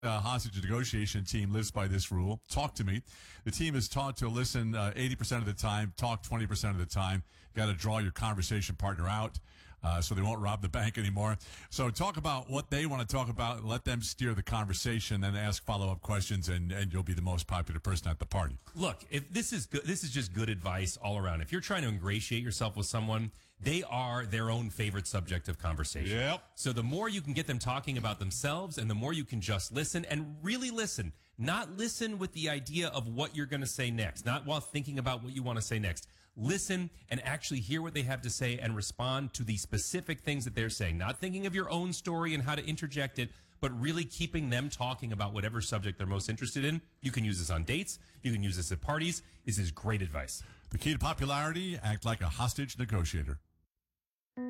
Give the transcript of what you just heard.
hostage negotiation team lives by this rule. Talk to me. The team is taught to listen 80% of the time, talk 20% of the time. Got to draw your conversation partner out so they won't rob the bank anymore. So talk about what they want to talk about. Let them steer the conversation and ask follow-up questions, and you'll be the most popular person at the party. Look, if this is good, this is just good advice all around. If you're trying to ingratiate yourself with someone, they are their own favorite subject of conversation. Yep. So the more you can get them talking about themselves, and the more you can just listen and really listen, not listen with the idea of what you're going to say next, not while thinking about what you want to say next. Listen and actually hear what they have to say and respond to the specific things that they're saying, not thinking of your own story and how to interject it, but really keeping them talking about whatever subject they're most interested in. You can use this on dates. You can use this at parties. This is great advice. The key to popularity, act like a hostage negotiator.